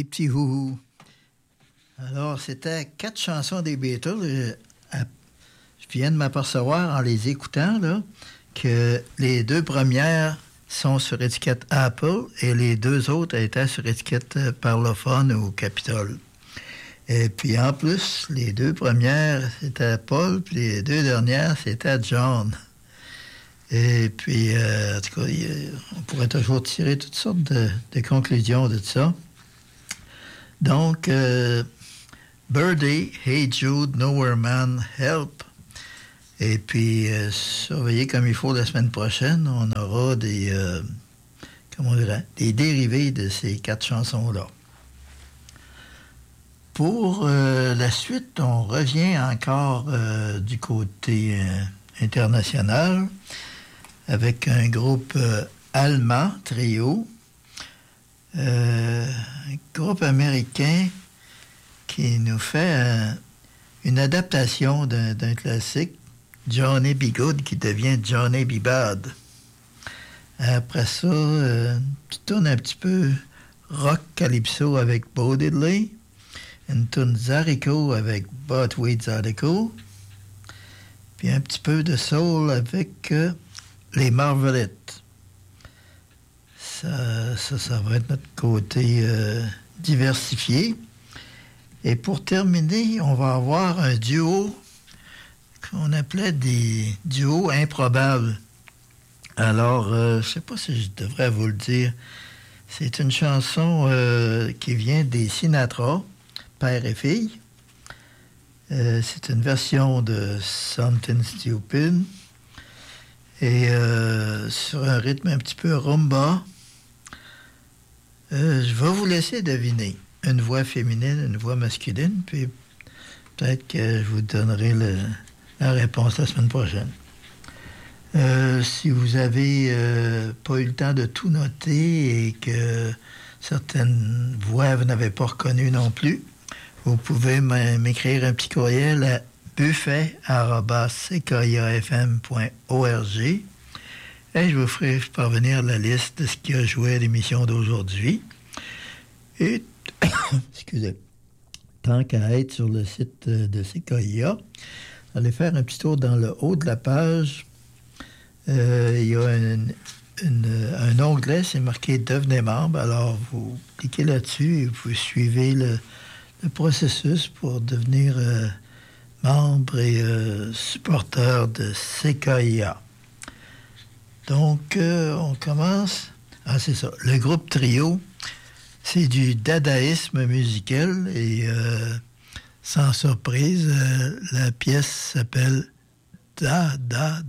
les petits houhous. Alors, c'était 4 chansons des Beatles. Je viens de m'apercevoir en les écoutant là, que les 2 premières sont sur étiquette Apple et les 2 autres étaient sur étiquette Parlophone ou Capitol. Et puis en plus, les 2 premières, c'était Paul, puis les 2 dernières, c'était John. Et puis, en tout cas, on pourrait toujours tirer toutes sortes de conclusions de ça. Donc, Birdie, Hey Jude, Nowhere Man, Help. Et puis, surveillez comme il faut la semaine prochaine. On aura des dérivés de ces 4 chansons-là. Pour la suite, on revient encore du côté international avec un groupe allemand, Trio, un groupe américain qui nous fait une adaptation d'un classique, Johnny B. Good, qui devient Johnny B. Bad. Après ça, tu tournes un petit peu rock calypso avec Bo Diddley, une tourne Zydeco avec Buckwheat Zydeco, puis un petit peu de soul avec les Marvelettes. Ça va être notre côté diversifié. Et pour terminer, on va avoir un duo qu'on appelait des duos improbables. Alors, je ne sais pas si je devrais vous le dire. C'est une chanson qui vient des Sinatra, père et fille. C'est une version de Something Stupid. Et sur un rythme un petit peu rumba. Je vais vous laisser deviner une voix féminine, une voix masculine, puis peut-être que je vous donnerai la réponse la semaine prochaine. Si vous avez pas eu le temps de tout noter et que certaines voix vous n'avez pas reconnues non plus, vous pouvez m'écrire un petit courriel à buffet@ckiafm.org et je vous ferai parvenir la liste de ce qui a joué à l'émission d'aujourd'hui. Et, excusez, tant qu'à être sur le site de CKIA, allez faire un petit tour dans le haut de la page. Il y a un onglet, c'est marqué « Devenez membre ». Alors, vous cliquez là-dessus et vous suivez le processus pour devenir membre et supporter de CKIA. Donc, on commence. Ah, c'est ça. Le groupe Trio, c'est du dadaïsme musical et sans surprise, la pièce s'appelle « Da, da, da ».